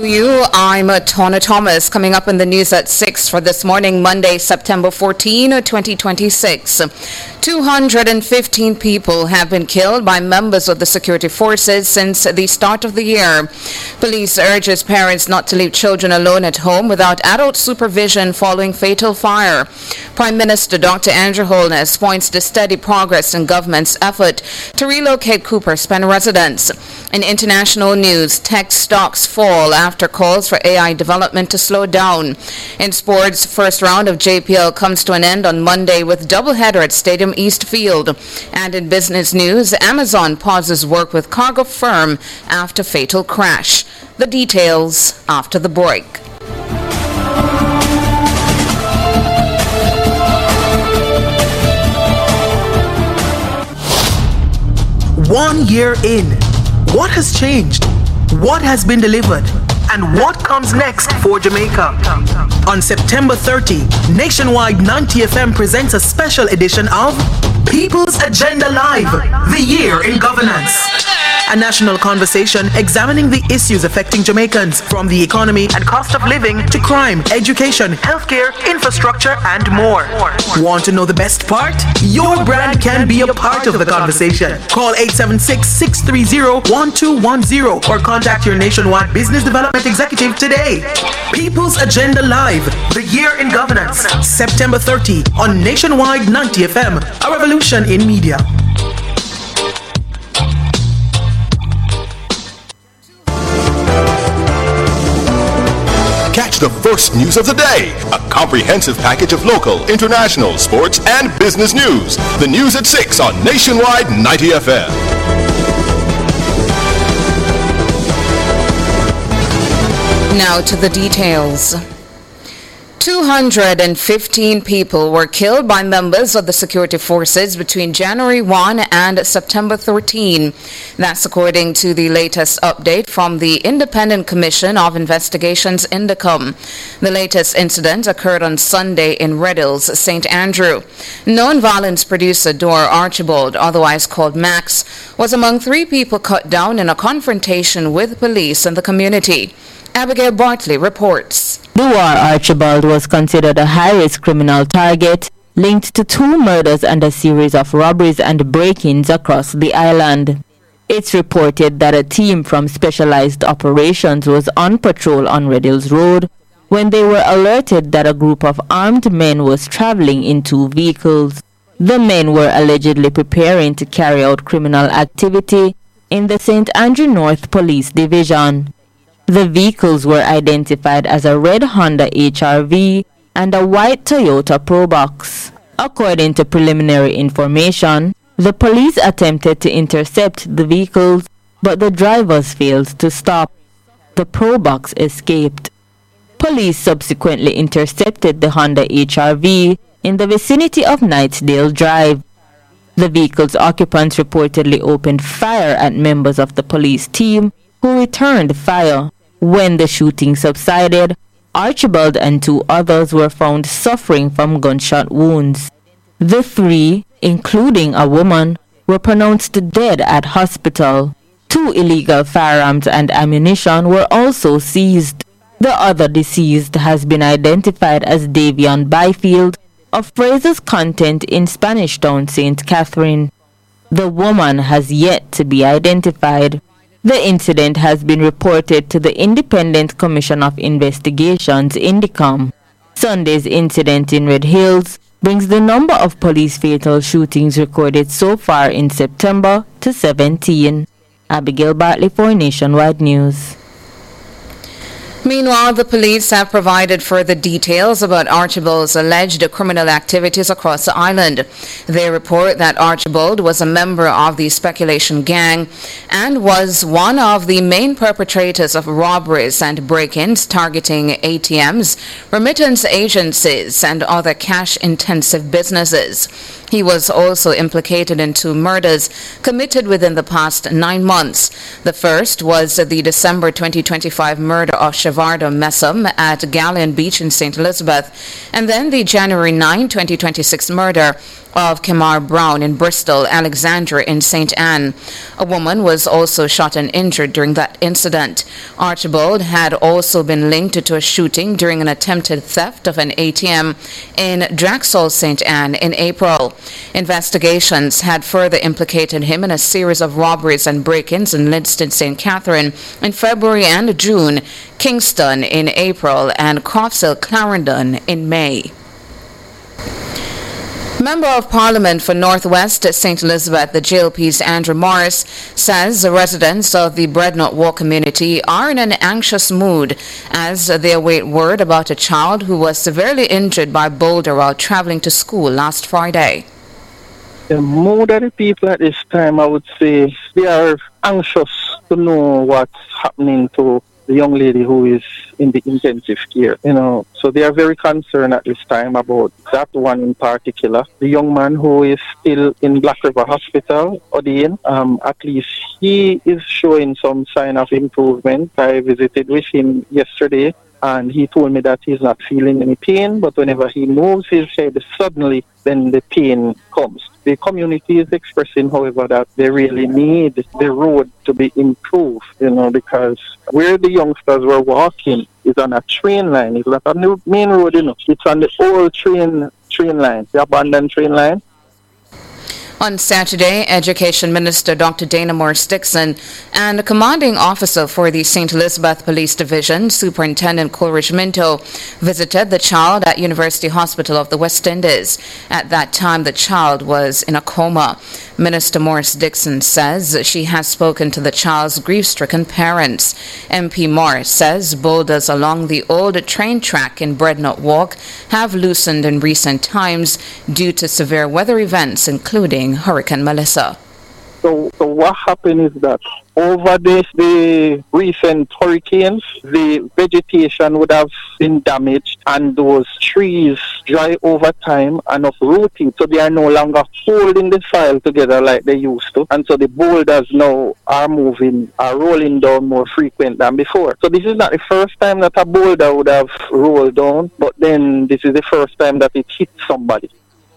I'm Tona Thomas. Coming up in the news at 6 for this morning, Monday, September 14, 2026. 215 people have been killed by members of the security forces since the start of the year. Police urges parents not to leave children alone at home without adult supervision following fatal fire. Prime Minister Dr. Andrew Holness points to steady progress in government's effort to relocate Cooper's Pen residents. In international news, tech stocks fall after calls for AI development to slow down. In sports, first round of JPL comes to an end on Monday with doubleheader at Stadium East Field. And in business news, Amazon pauses work with cargo firm after fatal crash. The details after the break. One year in, what has changed? What has been delivered? And what comes next for Jamaica? On September 30, Nationwide 90 FM presents a special edition of People's Agenda Live, the Year in Governance. A national conversation examining the issues affecting Jamaicans, from the economy and cost of living to crime, education, healthcare, infrastructure, and more. Want to know the best part? Your brand can be a part of the conversation. Call 876-630-1210 or contact your Nationwide Business Development Executive today. People's Agenda Live, the Year in Governance, September 30 on Nationwide 90 FM, a revolution in media. Catch the first news of the day, a comprehensive package of local, international, sports, and business news. The news at 6 on Nationwide 90 FM. Now to the details. 215 people were killed by members of the security forces between January 1 and September 13. That's according to the latest update from the Independent Commission of Investigations, INDECOM. The latest incident occurred on Sunday in Red Hills, St. Andrew. Known violence producer Dor Archibald, otherwise called Max, was among 3 people cut down in a confrontation with police in the community. Abigail Bartley reports. Dor Archibald was considered a high-risk criminal target linked to 2 murders and a series of robberies and break-ins across the island. It's reported that a team from Specialized Operations was on patrol on Red Hills Road when they were alerted that a group of armed men was traveling in 2 vehicles. The men were allegedly preparing to carry out criminal activity in the St. Andrew North Police Division. The vehicles were identified as a red Honda HR-V and a white Toyota Probox. According to preliminary information, the police attempted to intercept the vehicles, but the drivers failed to stop. The Probox escaped. Police subsequently intercepted the Honda HR-V in the vicinity of Knightsdale Drive. The vehicle's occupants reportedly opened fire at members of the police team, who returned fire. When the shooting subsided, Archibald and 2 others were found suffering from gunshot wounds. The 3, including a woman, were pronounced dead at hospital. 2 illegal firearms and ammunition were also seized. The other deceased has been identified as Davion Byfield of Fraser's Content in Spanish Town, St. Catherine. The woman has yet to be identified. The incident has been reported to the Independent Commission of Investigations, INDECOM. Sunday's incident in Red Hills brings the number of police fatal shootings recorded so far in September to 17. Abigail Bartley for Nationwide News. Meanwhile, the police have provided further details about Archibald's alleged criminal activities across the island. They report that Archibald was a member of the speculation gang and was one of the main perpetrators of robberies and break-ins targeting ATMs, remittance agencies, and other cash-intensive businesses. He was also implicated in 2 murders committed within the past 9 months. The first was the December 2025 murder of Shavarda Messam at Galleon Beach in St. Elizabeth, and then the January 9, 2026 murder of Kemar Brown in Bristol, Alexandra in St. Anne. A woman was also shot and injured during that incident. Archibald had also been linked to a shooting during an attempted theft of an ATM in Draxall, St. Anne in April. Investigations had further implicated him in a series of robberies and break-ins in Lidston, St. Catherine in February and June, Kingston in April, and Croftshill, Clarendon in May. Member of Parliament for North West St. Elizabeth, the JLP's Andrew Morris, says the residents of the Breadnought Walk community are in an anxious mood as they await word about a child who was severely injured by boulder while traveling to school last Friday. The mood of the people at this time, I would say, they are anxious to know what's happening to the young lady who is in the intensive care, so they are very concerned at this time about that one in particular. The young man who is still in Black River Hospital, Odin, at least he is showing some sign of improvement. I visited with him yesterday and he told me that he's not feeling any pain, but whenever he moves his head suddenly, then the pain comes. The community is expressing, however, that they really need the road to be improved, because where the youngsters were walking is on a train line. It's not on the main road, It's on the old train line, the abandoned train line. On Saturday, Education Minister Dr. Dana Morris-Dixon and the commanding officer for the St. Elizabeth Police Division, Superintendent Coleridge Minto, visited the child at University Hospital of the West Indies. At that time, the child was in a coma. Minister Morris-Dixon says she has spoken to the child's grief-stricken parents. MP Morris says boulders along the old train track in Breadnought Walk have loosened in recent times due to severe weather events, including Hurricane Melissa. So what happened is that over the recent hurricanes, the vegetation would have been damaged and those trees dry over time and uprooting. So they are no longer holding the soil together like they used to. And so the boulders now are rolling down more frequent than before. So this is not the first time that a boulder would have rolled down, but then this is the first time that it hit somebody.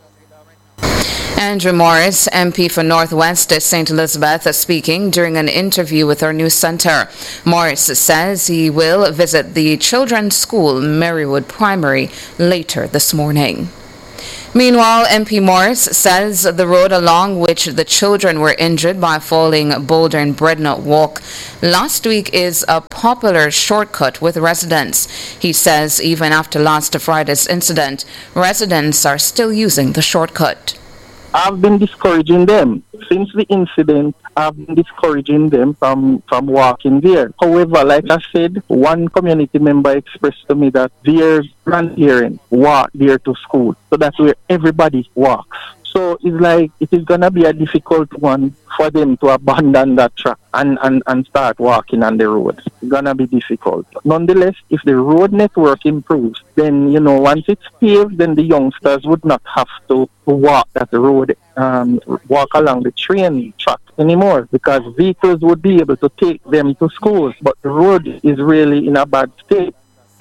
Andrew Morris, MP for North West St. Elizabeth, speaking during an interview with our news centre. Morris says he will visit the children's school, Marywood Primary, later this morning. Meanwhile, MP Morris says the road along which the children were injured by falling boulder in Breadnought Walk last week is a popular shortcut with residents. He says even after last Friday's incident, residents are still using the shortcut. I've been discouraging them. Since the incident, I've been discouraging them from walking there. However, like I said, one community member expressed to me that their grandparents walk there to school. So that's where everybody walks. So it's like it is going to be a difficult one for them to abandon that track and start walking on the road. It's going to be difficult. Nonetheless, if the road network improves, then, once it's paved, then the youngsters would not have to walk that road, walk along the train track anymore, because vehicles would be able to take them to school. But the road is really in a bad state.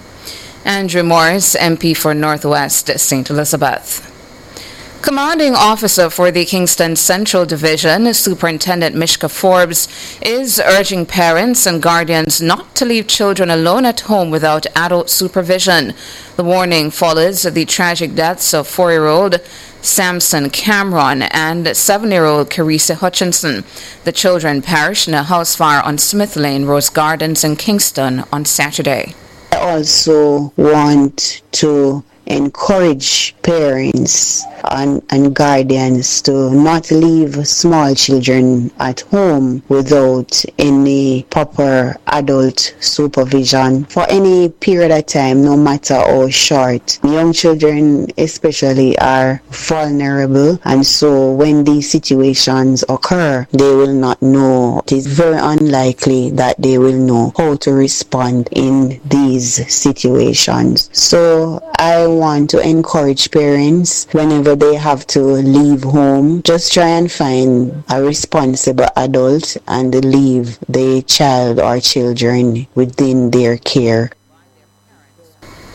Andrew Morris, MP for North West St. Elizabeth. Commanding officer for the Kingston Central Division, Superintendent Mishka Forbes, is urging parents and guardians not to leave children alone at home without adult supervision. The warning follows the tragic deaths of 4-year-old Samson Cameron and 7-year-old Carissa Hutchinson. The children perished in a house fire on Smith Lane, Rose Gardens in Kingston on Saturday. I also want to encourage parents and guardians to not leave small children at home without any proper adult supervision for any period of time, no matter how short. Young children especially are vulnerable, and so when these situations occur, they will not know. It is very unlikely that they will know how to respond in these situations. So I want to encourage parents, whenever they have to leave home, just try and find a responsible adult and leave the child or children within their care.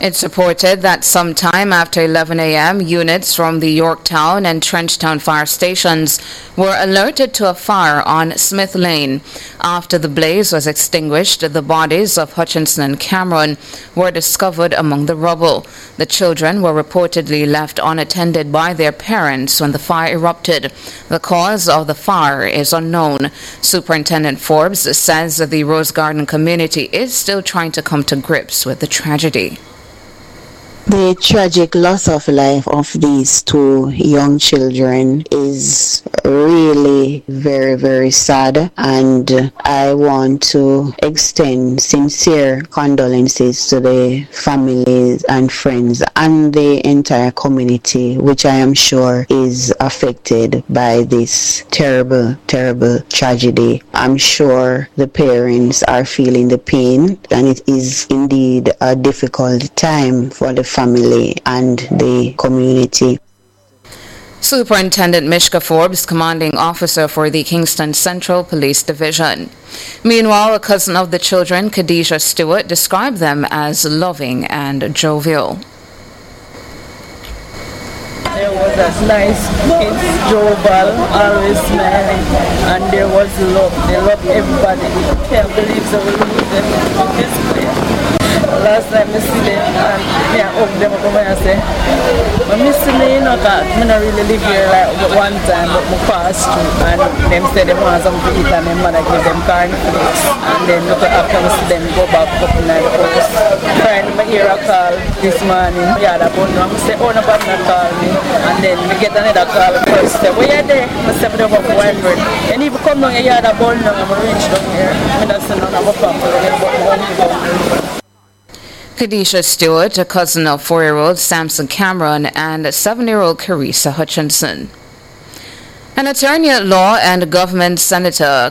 It's reported that sometime after 11 a.m., units from the Yorktown and Trenchtown fire stations were alerted to a fire on Smith Lane. After the blaze was extinguished, the bodies of Hutchinson and Cameron were discovered among the rubble. The children were reportedly left unattended by their parents when the fire erupted. The cause of the fire is unknown. Superintendent Forbes says that the Rose Garden community is still trying to come to grips with the tragedy. The tragic loss of life of these two young children is really very, very sad, and I want to extend sincere condolences to the families and friends and the entire community, which I am sure is affected by this terrible, terrible tragedy. I'm sure the parents are feeling the pain, and it is indeed a difficult time for the family and the community. Superintendent Mishka Forbes, commanding officer for the Kingston Central Police Division. Meanwhile, a cousin of the children, Khadijah Stewart, described them as loving and jovial. There was a nice kids, jovial, always smiling, and there was love. They loved everybody. Can't believe they will lose them in this place. Last time I see them, and I hug them up and say, I miss me, you know, because I don't really live here like one time, but I passed through, and them said they want something to eat, and my mother give them cornflakes, and then look after I see them go back up in the house. Friend, I hear a call this morning, yeah, the phone, I say, oh, nobody not call me, and then we get another call first, say, where you there? I say, I'm up 100, and if you come down here, the ball now, I'm reach down here, I don't say, no, I'm up for Khadijah Stewart, a cousin of 4-year-old Samson Cameron and 7-year-old Carissa Hutchinson. An attorney at law and government senator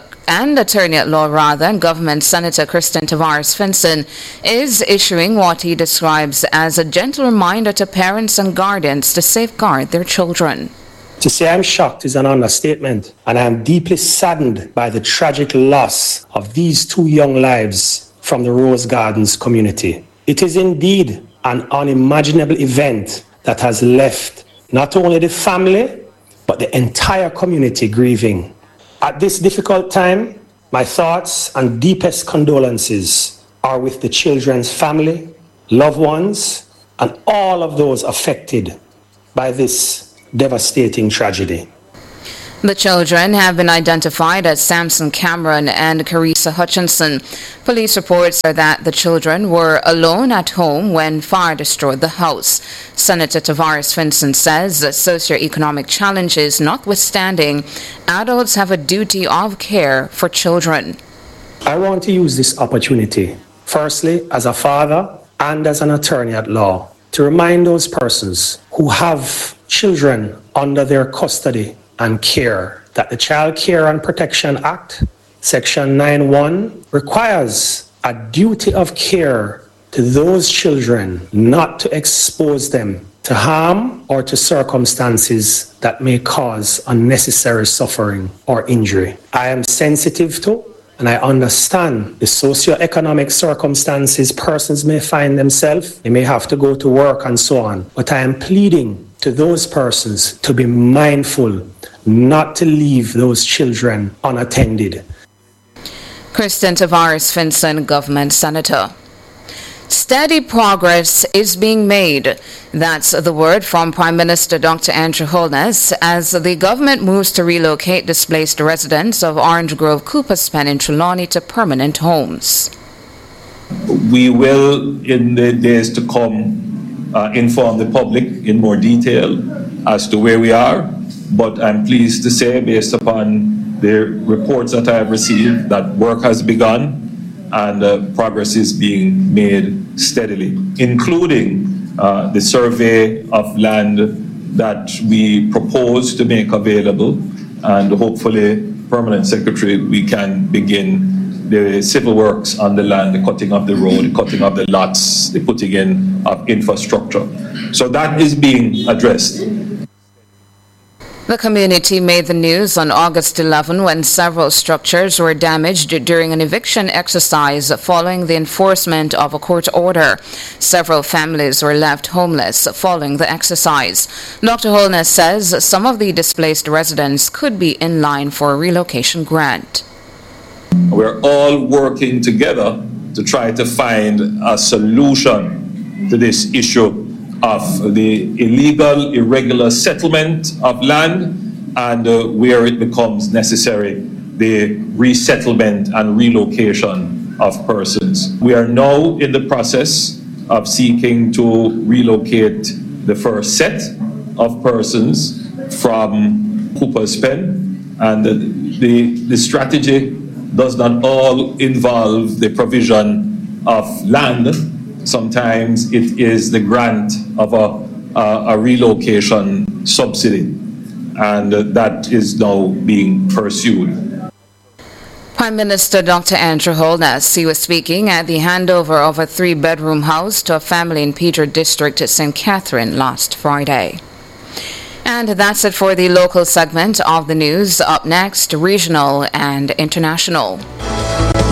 Kristen Tavares Finson is issuing what he describes as a gentle reminder to parents and guardians to safeguard their children. To say I'm shocked is an understatement, and I am deeply saddened by the tragic loss of these two young lives from the Rose Gardens community. It is indeed an unimaginable event that has left not only the family, but the entire community grieving. At this difficult time, my thoughts and deepest condolences are with the children's family, loved ones, and all of those affected by this devastating tragedy. The children have been identified as Samson Cameron and Carissa Hutchinson. Police reports are that the children were alone at home when fire destroyed the house. Senator Tavares Finson says that socioeconomic challenges notwithstanding, adults have a duty of care for children. I want to use this opportunity, firstly, as a father and as an attorney at law, to remind those persons who have children under their custody and care that the Child Care and Protection Act, Section 9(1), requires a duty of care to those children not to expose them to harm or to circumstances that may cause unnecessary suffering or injury. I am sensitive to and I understand the socioeconomic circumstances persons may find themselves. They may have to go to work and so on. But I am pleading to those persons to be mindful not to leave those children unattended. Kristen Tavares Finson, government senator. Steady progress is being made. That's the word from Prime Minister Dr. Andrew Holness as the government moves to relocate displaced residents of Orange Grove Cooper's Pen in Trelawney to permanent homes. We will, in the days to come, inform the public in more detail as to where we are. But I'm pleased to say, based upon the reports that I have received, that work has begun and progress is being made steadily, including the survey of land that we propose to make available. And hopefully, Permanent Secretary, we can begin the civil works on the land, the cutting of the road, the cutting of the lots, the putting in of infrastructure. So that is being addressed. The community made the news on August 11 when several structures were damaged during an eviction exercise following the enforcement of a court order. Several families were left homeless following the exercise. Dr. Holness says some of the displaced residents could be in line for a relocation grant. We're all working together to try to find a solution to this issue of the illegal, irregular settlement of land and where it becomes necessary, the resettlement and relocation of persons. We are now in the process of seeking to relocate the first set of persons from Cooper's Pen, and the strategy does not all involve the provision of land. Sometimes it is the grant of a relocation subsidy, and that is now being pursued. Prime Minister Dr. Andrew Holness, he was speaking at the handover of a 3-bedroom house to a family in Peter District, St. Catherine, last Friday. And that's it for the local segment of the news. Up next, regional and international.